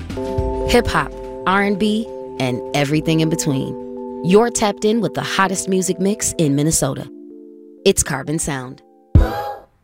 Hip hop, R&B, and everything in between. You're tapped in with the hottest music mix in Minnesota. It's Carbon Sound.